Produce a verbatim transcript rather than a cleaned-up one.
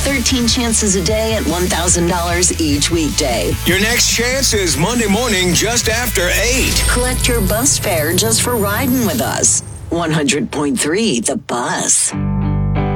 thirteen chances a day at one thousand dollars each weekday. Your next chance is Monday morning just after eight. Collect your bus fare just for riding with us. one hundred point three The Bus.